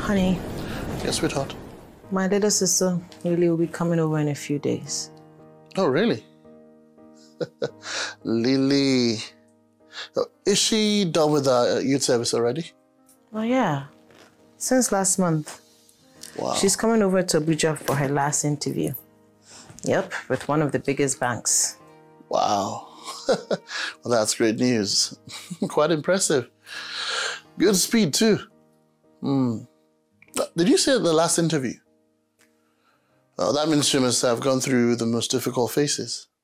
Honey. Yes, sweetheart. My little sister, Lily, will be coming over in a few days. Oh, really? Lily. Is she done with the youth service already? Oh, yeah. Since last month. Wow. She's coming over to Abuja for her last interview. Yep, with one of the biggest banks. Wow. Well, that's great news. Quite impressive. Good speed, too. Did you say the last interview? Oh, that means she must have gone through the most difficult phases.